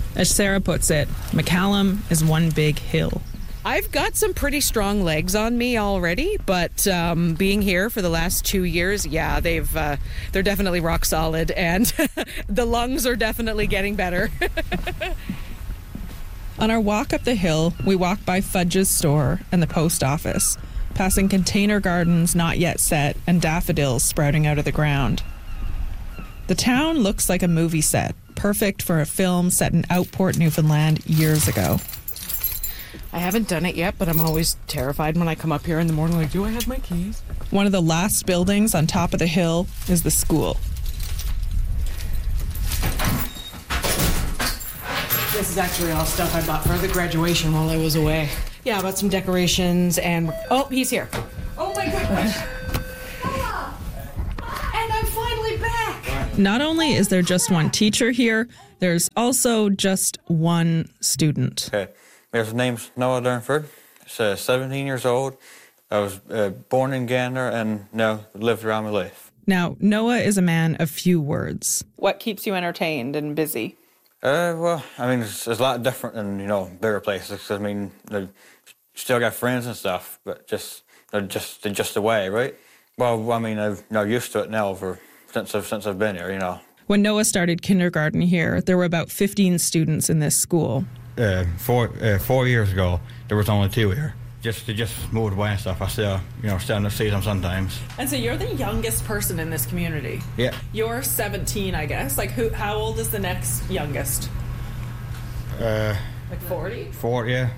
As Sarah puts it, McCallum is one big hill. I've got some pretty strong legs on me already, but being here for the last 2 years, yeah, they're definitely rock solid, and the lungs are definitely getting better. On our walk up the hill, we walk by Fudge's store and the post office, passing container gardens not yet set and daffodils sprouting out of the ground. The town looks like a movie set, perfect for a film set in Outport, Newfoundland years ago. I haven't done it yet, but I'm always terrified when I come up here in the morning, like, do I have my keys? One of the last buildings on top of the hill is the school. This is actually all stuff I bought for the graduation while I was away. Yeah, I bought some decorations and... Oh, he's here. Oh my goodness. And I'm finally back. Not only is there just one teacher here, there's also just one student. Okay, his name's Noah Durnford. He's 17 years old. I was born in Gander and now lived around my life. Now, Noah is a man of few words. What keeps you entertained and busy? Well, I mean, it's a lot different than, bigger places. I mean, they still got friends and stuff, but they're just away, right? Well, I mean, I'm used to it now since I've been here, When Noah started kindergarten here, there were about 15 students in this school. 4 years ago, there was only 2 here. They just moved away and stuff. I still, starting to see them sometimes. And so you're the youngest person in this community. Yeah. You're 17, I guess. Like, how old is the next youngest? Like 40? 40, yeah.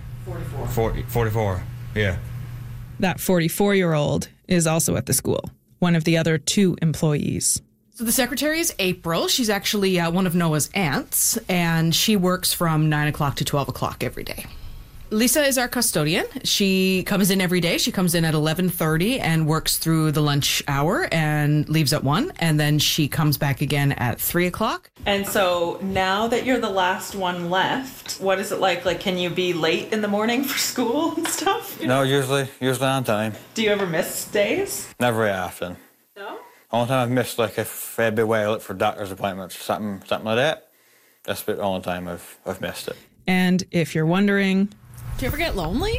44, yeah. That 44-year-old is also at the school, one of the other 2 employees. So the secretary is April. She's actually one of Noah's aunts, and she works from 9 o'clock to 12 o'clock every day. Lisa is our custodian. She comes in every day. She comes in at 11:30 and works through the lunch hour and leaves at 1. And then she comes back again at 3 o'clock. And so now that you're the last one left, what is it like? Like, can you be late in the morning for school and stuff? No, usually on time. Do you ever miss days? Not very often. No? Only time I've missed, like, if I'd be away for doctor's appointments, something like that. That's the only time I've missed it. And if you're wondering... Do you ever get lonely?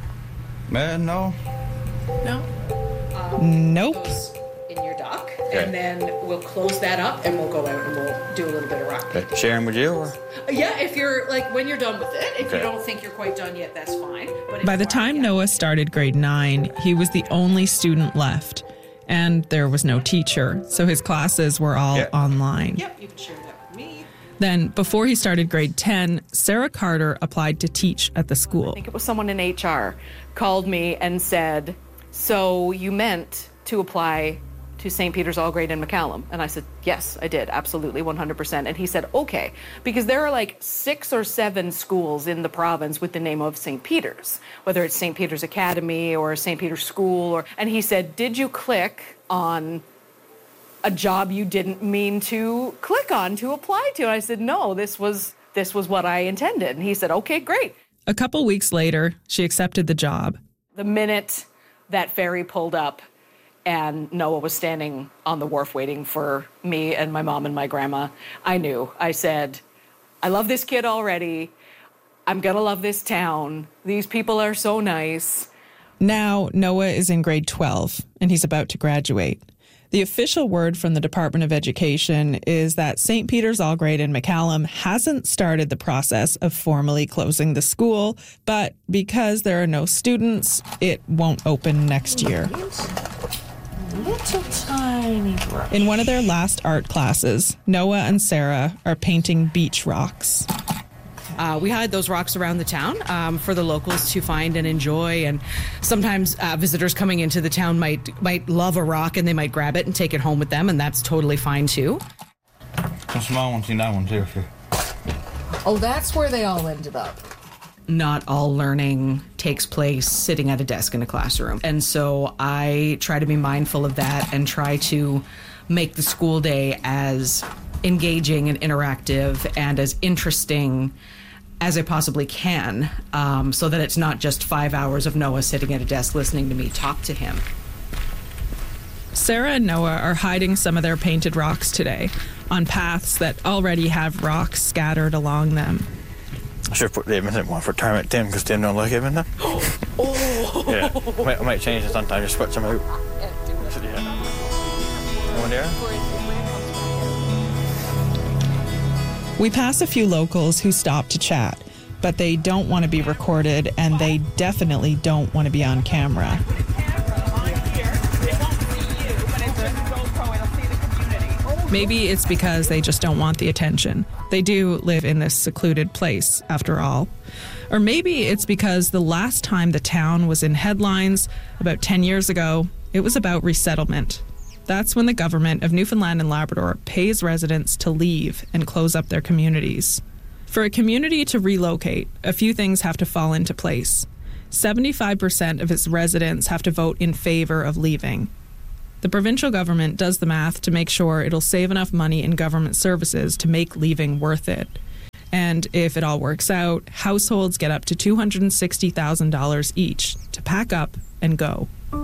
No. No? Nope. In your dock, Okay. and then we'll close that up and we'll go out and we'll do a little bit of rock. Okay. Sharing with you, or? Yeah, if you're, when you're done with it. If Okay. you don't think you're quite done yet, that's fine. But if By the you are, time yeah. Noah started grade 9, he was the only student left. And there was no teacher, so his classes were all online. Yep, you can share that with me. Then, before he started grade 10, Sarah Carter applied to teach at the school. I think it was someone in HR called me and said, so you meant to apply to St. Peter's All Grade in McCallum? And I said, yes, I did, absolutely, 100%. And he said, okay, because there are like 6 or 7 schools in the province with the name of St. Peter's, whether it's St. Peter's Academy or St. Peter's School. And he said, did you click on a job you didn't mean to click on to apply to? And I said, no, this was what I intended. And he said, okay, great. A couple weeks later, she accepted the job. The minute that ferry pulled up and Noah was standing on the wharf waiting for me and my mom and my grandma, I knew. I said, I love this kid already. I'm going to love this town. These people are so nice. Now, Noah is in grade 12, and he's about to graduate. The official word from the Department of Education is that St. Peter's All Grade in McCallum hasn't started the process of formally closing the school, but because there are no students, it won't open next year. Little tiny brush. In one of their last art classes, Noah and Sarah are painting beach rocks. We hide those rocks around the town for the locals to find and enjoy. And sometimes visitors coming into the town might love a rock and they might grab it and take it home with them, and that's totally fine too. Some small ones in that one too. Oh, that's where they all ended up. Not all learning takes place sitting at a desk in a classroom. And so I try to be mindful of that and try to make the school day as engaging and interactive and as interesting as I possibly can, so that it's not just 5 hours of Noah sitting at a desk listening to me talk to him. Sarah and Noah are hiding some of their painted rocks today on paths that already have rocks scattered along them. I should put the Edmonton one for retirement Tim, because Tim don't like Edmonton. Yeah, I might change it sometime, just switch them out. Yeah. One there? We pass a few locals who stop to chat, but they don't want to be recorded, and they definitely don't want to be on camera. Maybe it's because they just don't want the attention. They do live in this secluded place, after all. Or maybe it's because the last time the town was in headlines, about 10 years ago, it was about resettlement. That's when the government of Newfoundland and Labrador pays residents to leave and close up their communities. For a community to relocate, a few things have to fall into place. 75% of its residents have to vote in favor of leaving. The provincial government does the math to make sure it'll save enough money in government services to make leaving worth it. And if it all works out, households get up to $260,000 each to pack up and go.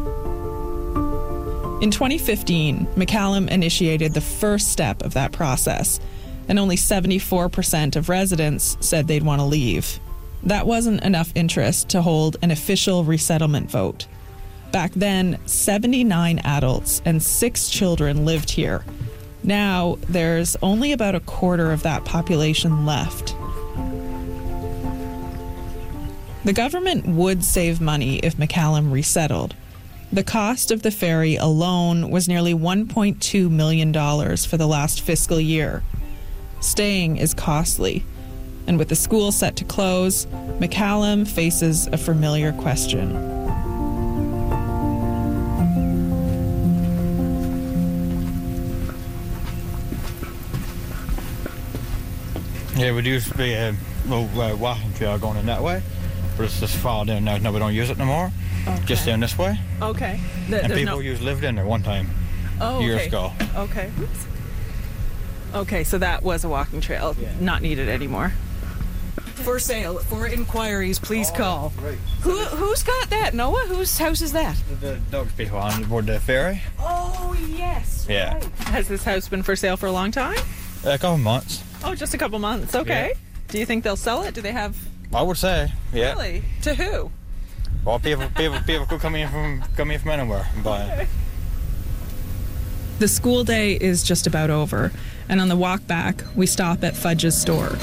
In 2015, McCallum initiated the first step of that process, and only 74% of residents said they'd want to leave. That wasn't enough interest to hold an official resettlement vote. Back then, 79 adults and 6 children lived here. Now, there's only about a quarter of that population left. The government would save money if McCallum resettled. The cost of the ferry alone was nearly $1.2 million for the last fiscal year. Staying is costly, and with the school set to close, McCallum faces a familiar question. Yeah, we used to be a little walking trail going in that way, but it's just far down now. We don't use it no more. Okay. Just down this way. Okay. And people lived in there one time, years ago. Okay. Oops. Okay, so that was a walking trail, not needed anymore. For sale. For inquiries, please call. Right. Who's got that, Noah? Whose house is that? The dogs people on board the ferry. Oh, yes. Yeah. Right. Has this house been for sale for a long time? A couple months. Oh, just a couple months. Okay. Yeah. Do you think they'll sell it? Do they have... I would say, yeah. Really? To who? Well, people could come in from anywhere and buy it. The school day is just about over, and on the walk back, we stop at Fudge's store.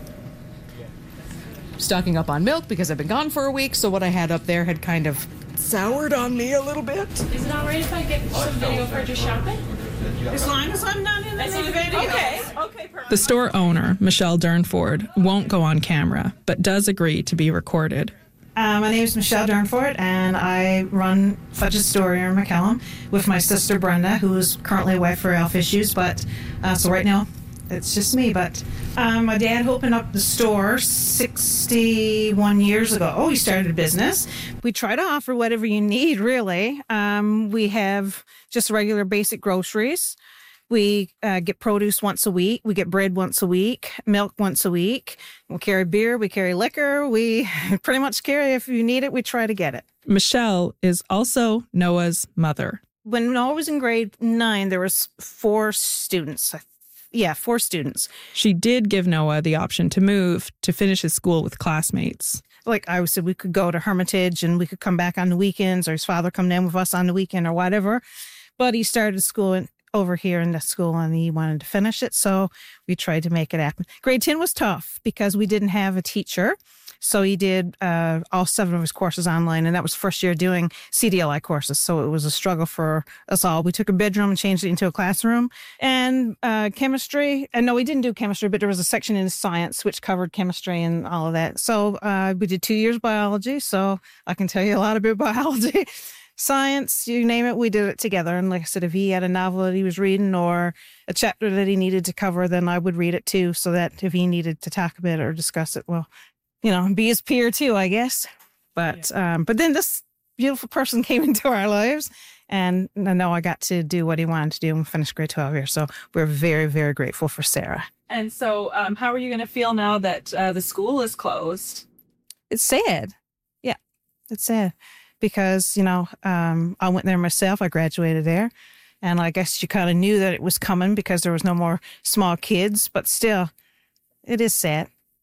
Stocking up on milk because I've been gone for a week, so what I had up there had kind of soured on me a little bit. Is it all right if I get some video for just shopping? As long as I'm not in the video. Okay, perfect. The store owner, Michelle Durnford, won't go on camera, but does agree to be recorded. My name is Michelle Durnford, and I run Fudge's store here in McCallum with my sister Brenda, who is currently away for health issues. But so right now, it's just me. But my dad opened up the store 61 years ago. Oh, he started a business. We try to offer whatever you need, really. We have just regular basic groceries. We get produce once a week. We get bread once a week, milk once a week. We carry beer. We carry liquor. We pretty much carry, if you need it, we try to get it. Michelle is also Noah's mother. When Noah was in grade 9, there was 4 students. 4 students. She did give Noah the option to move to finish his school with classmates. Like I said, we could go to Hermitage and we could come back on the weekends, or his father come down with us on the weekend or whatever. But he started school over here in the school and he wanted to finish it, so we tried to make it happen. Grade 10 was tough because we didn't have a teacher, so he did all 7 of his courses online, and that was first year doing CDLI courses, so it was a struggle for us all. We took a bedroom and changed it into a classroom. And chemistry, and no, we didn't do chemistry, but there was a section in science which covered chemistry and all of that. So we did 2 years biology, so I can tell you a lot about biology. Science, you name it, we did it together. And like I said, if he had a novel that he was reading or a chapter that he needed to cover, then I would read it too, so that if he needed to talk about it or discuss it, well, be his peer too, I guess. But then this beautiful person came into our lives, and I know I got to do what he wanted to do and finish grade 12 here. So we're very, very grateful for Sarah. And so how are you going to feel now that the school is closed? It's sad. Yeah, it's sad. Because, I went there myself. I graduated there. And I guess you kind of knew that it was coming because there was no more small kids. But still, it is sad.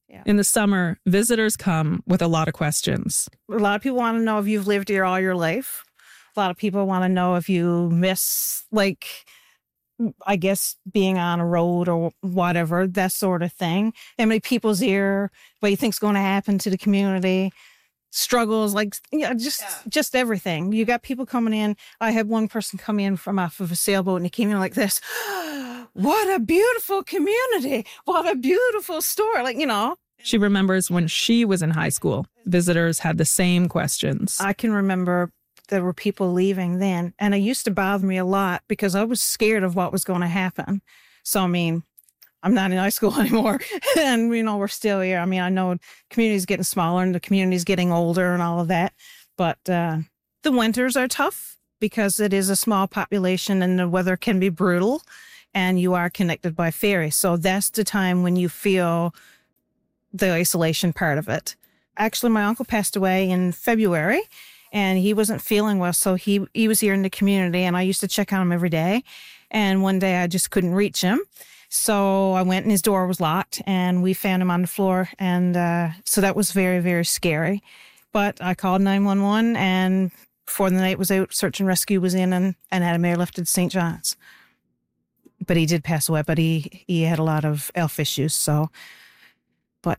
In the summer, visitors come with a lot of questions. A lot of people want to know if you've lived here all your life. A lot of people want to know if you miss, like, I guess, being on a road or whatever, that sort of thing. How many people's here, what you think's going to happen to the community, struggles, like, just everything. You got people coming in. I had one person come in from off of a sailboat, and he came in like this. What a beautiful community. What a beautiful store. Like, She remembers when she was in high school, visitors had the same questions. I can remember there were people leaving then, and it used to bother me a lot because I was scared of what was going to happen. So, I mean, I'm not in high school anymore, and, we're still here. I mean, I know the community's getting smaller and the community's getting older and all of that, but the winters are tough because it is a small population and the weather can be brutal, and you are connected by ferry. So that's the time when you feel the isolation part of it. Actually, my uncle passed away in February, and he wasn't feeling well, so he was here in the community, and I used to check on him every day. And one day I just couldn't reach him. So I went, and his door was locked, and we found him on the floor. And so that was very, very scary. But I called 911, and before the night was out, search and rescue was in and had him airlifted to St. John's. But he did pass away, but he had a lot of health issues, so... But,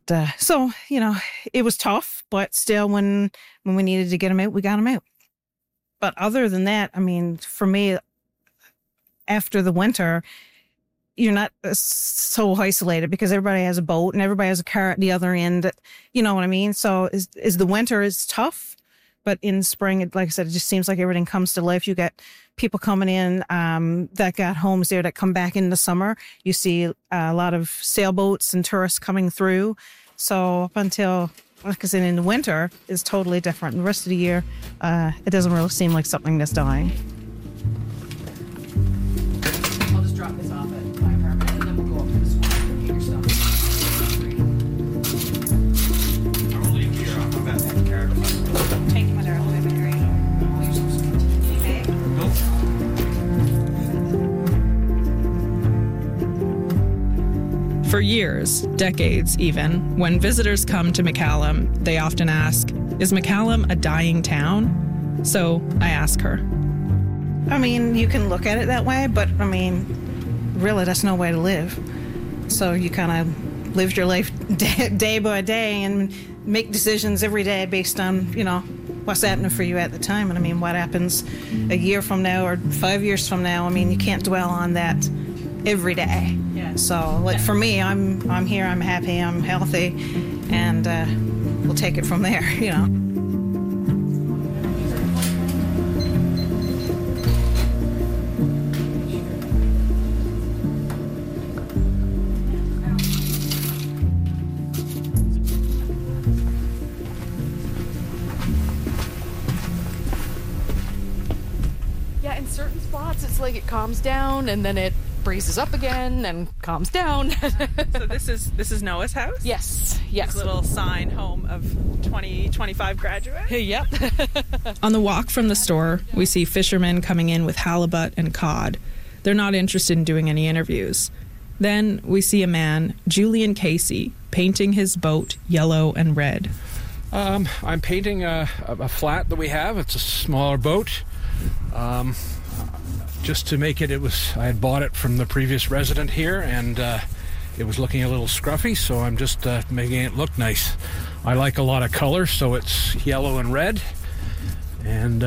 it was tough, but still when we needed to get him out, we got him out. But other than that, I mean, for me, after the winter, you're not so isolated because everybody has a boat and everybody has a car at the other end. You know what I mean? So is the winter is tough, but in spring, like I said, it just seems like everything comes to life. You got people coming in that got homes there that come back in the summer. You see a lot of sailboats and tourists coming through. So up until, like I said, in the winter, is totally different. The rest of the year, it doesn't really seem like something that's dying. I'll just drop this off at my apartment, and then we'll go up to the school and get your stuff. I'll leave here. I'll come back and carry it. Take them there. For years, decades even, when visitors come to McCallum, they often ask, is McCallum a dying town? So I ask her. I mean, you can look at it that way, but I mean, really, that's no way to live. So you kind of live your life day by day and make decisions every day based on, what's happening for you at the time. And I mean, what happens a year from now or 5 years from now, I mean, you can't dwell on that every day. Yeah. So, like, for me, I'm here, I'm happy, I'm healthy, and we'll take it from there, Yeah, in certain spots, it's like it calms down and then it breezes up again and calms down. So this is Noah's house? Yes. His little sign, home of 2025 graduates? Yep. On the walk from the store, we see fishermen coming in with halibut and cod. They're not interested in doing any interviews. Then we see a man, Julian Casey, painting his boat yellow and red. I'm painting a flat that we have. It's a smaller boat. Just to make it, I had bought it from the previous resident here, and it was looking a little scruffy, so I'm just making it look nice. I like a lot of color, so it's yellow and red. And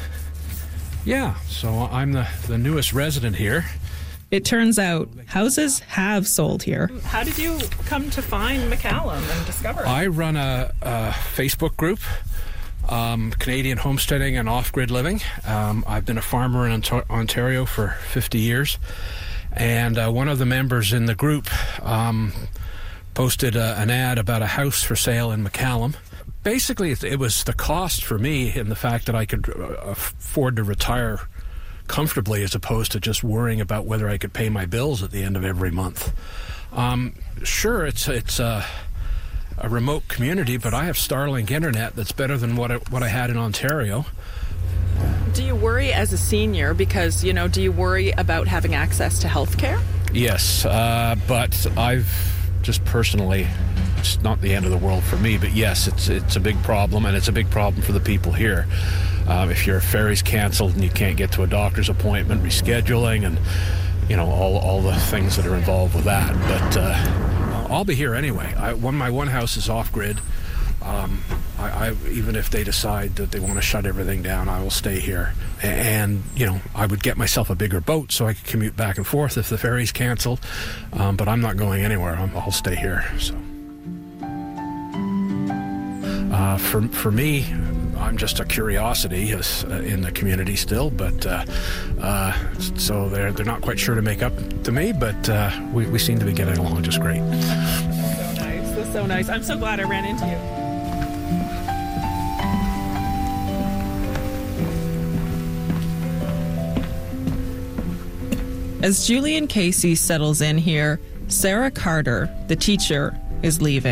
so I'm the newest resident here. It turns out houses have sold here. How did you come to find McCallum and discover it? I run a Facebook group, Canadian Homesteading and Off-Grid Living. I've been a farmer in Ontario for 50 years. And one of the members in the group posted an ad about a house for sale in McCallum. Basically, it was the cost for me and the fact that I could afford to retire comfortably as opposed to just worrying about whether I could pay my bills at the end of every month. Sure, it's a remote community, but I have Starlink internet that's better than what I had in Ontario. Do you worry as a senior because, do you worry about having access to health care? Yes, but I've just personally it's not the end of the world for me. But yes, it's a big problem, and it's a big problem for the people here. If your ferry's canceled and you can't get to a doctor's appointment, rescheduling, and all the things that are involved with that. But I'll be here anyway. My one house is off grid. I even if they decide that they want to shut everything down, I will stay here. And I would get myself a bigger boat so I could commute back and forth if the ferry's canceled. But I'm not going anywhere. I'll stay here. So for me, I'm just a curiosity in the community still, but so they're not quite sure to make up to me, but we seem to be getting along just great. So nice. That's so nice. I'm so glad I ran into you. As Julian Casey settles in here, Sarah Carter, the teacher, is leaving.